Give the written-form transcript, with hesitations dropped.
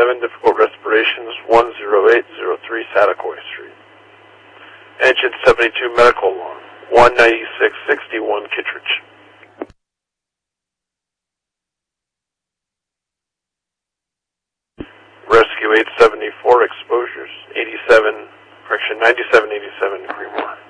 807, difficult respirations, 10803 Satakoy Street. Engine 72 medical alarm, 19661 Kittredge. Rescue 874, exposures, 97, 87, Creemore.